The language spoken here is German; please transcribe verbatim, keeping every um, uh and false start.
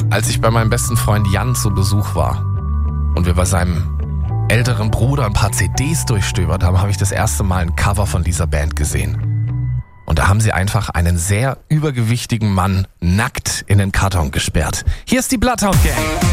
Als ich bei meinem besten Freund Jan zu Besuch war und wir bei seinem älteren Bruder ein paar C Ds durchstöbert haben, habe ich das erste Mal ein Cover von dieser Band gesehen. Und da haben sie einfach einen sehr übergewichtigen Mann nackt in den Karton gesperrt. Hier ist die Bloodhound Gang.